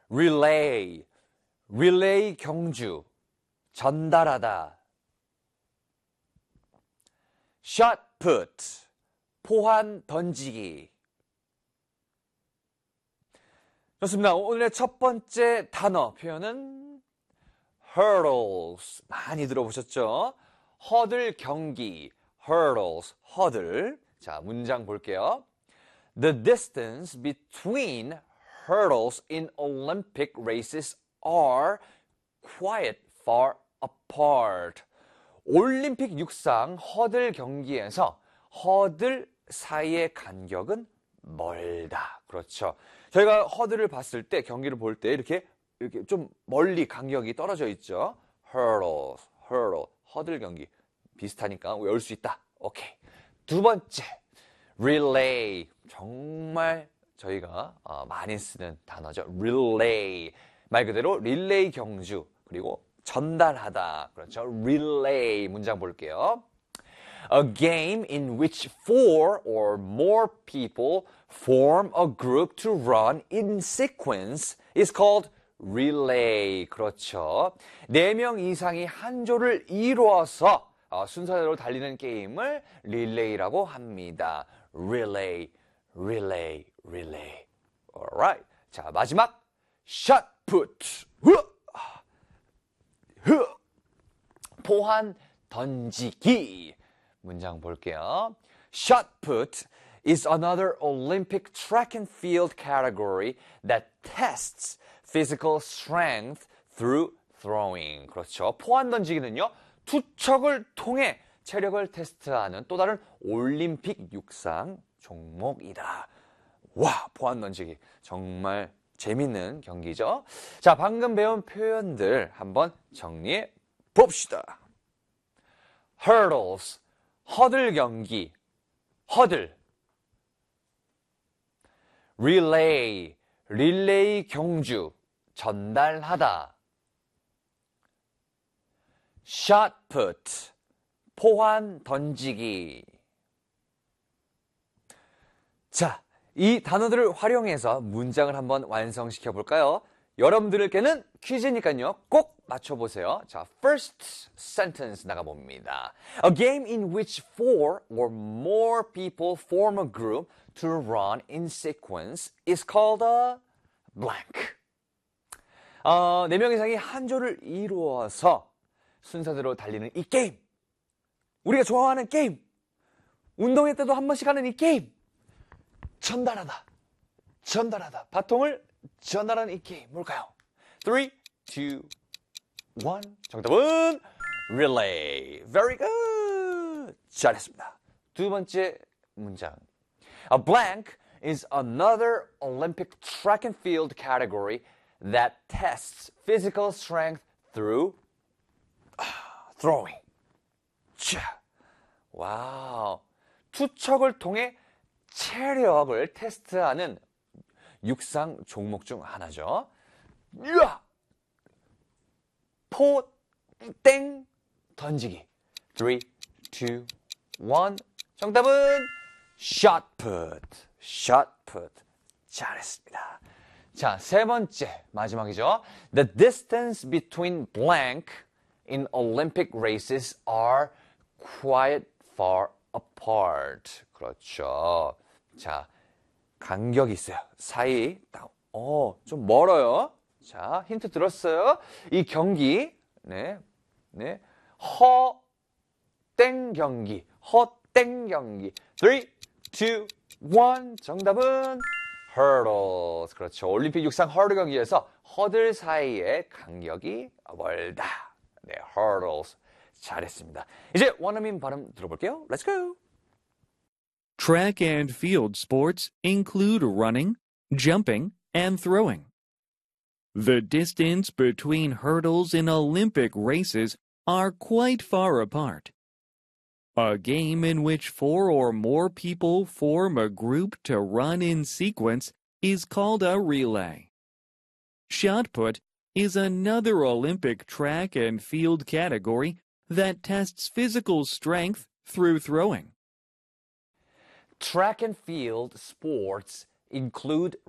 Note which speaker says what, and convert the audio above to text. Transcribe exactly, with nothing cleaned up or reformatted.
Speaker 1: relay, relay 경주, 전달하다. shot put, 포환 던지기. 좋습니다. 오늘의 첫 번째 단어 표현은 hurdles. 많이 들어보셨죠? 허들 경기, hurdles, 허들. 자, 문장 볼게요. The distance between hurdles in Olympic races are quite far apart. 올림픽 육상 허들 경기에서 허들 사이의 간격은 멀다. 그렇죠. 저희가 허들을 봤을 때, 경기를 볼 때 이렇게 이렇게 좀 멀리 간격이 떨어져 있죠. hurdle, hurdle, 허들 경기 비슷하니까 외울 수 있다. 오케이. 두 번째, relay. 정말 저희가 어, 많이 쓰는 단어죠. relay. 말 그대로 릴레이 경주, 그리고 전달하다. 그렇죠. relay 문장 볼게요. A game in which four or more people form a group to run in sequence is called relay. 그렇죠. 네 명 이상이 한 조를 이루어서 어, 순서대로 달리는 게임을 릴레이라고 합니다. relay, relay, relay. Alright. 자, 마지막 shot put. 포환 던지기. 문장 볼게요. shot put is another Olympic track and field category that tests physical strength through throwing. 그렇죠. 포환 던지기는요, 투척을 통해 체력을 테스트하는 또 다른 올림픽 육상 종목이다. 와, 포환 던지기. 정말 재밌는 경기죠. 자, 방금 배운 표현들 한번 정리해 봅시다. hurdles, 허들 경기, 허들. relay, 릴레이 경주, 전달하다. shot put, 포환 던지기. 자, 이 단어들을 활용해서 문장을 한번 완성시켜 볼까요? 여러분들께는 퀴즈니까요. 꼭 맞춰보세요. 자, first sentence 나가봅니다. A game in which four or more people form a group to run in sequence is called a blank. 어, 네 명 이상이 한 조를 이루어서 순서대로 달리는 이 게임. 우리가 좋아하는 게임. 운동회 때도 한 번씩 하는 이 게임. 전달하다. 전달하다. 바통을 전달하는 이 게임. 뭘까요? three, two, one. 정답은 relay. Very good. 잘했습니다. 두 번째 문장. A blank is another Olympic track and field category that tests physical strength through throwing. 자, 와우. 투척을 통해 체력을 테스트하는 육상 종목 중 하나죠. 으아! 포, 땡, 던지기. three, two, one. 정답은 shot put. shot put. 잘했습니다. 자, 세 번째, 마지막이죠. The distance between blank in Olympic races are quite far apart. 그렇죠. 자, 간격이 있어요. 사이, 딱, 어, 좀 멀어요. 자, 힌트 들었어요? 이 경기, 네, 네, 허, 땡 경기, 허, 땡 경기. three, two, one. 정답은 hurdles. 그렇죠. 올림픽 육상 허들 경기에서 허들 사이의 간격이 멀다. 네, hurdles. 잘했습니다. 이제 원어민 발음 들어볼게요. Let's go.
Speaker 2: Track and field sports include running, jumping, and throwing. The distance between hurdles in Olympic races are quite far apart. A game in which four or more people form a group to run in sequence is called a relay. Shot put is another Olympic track and field category that tests physical strength through throwing.
Speaker 1: Track and field sports include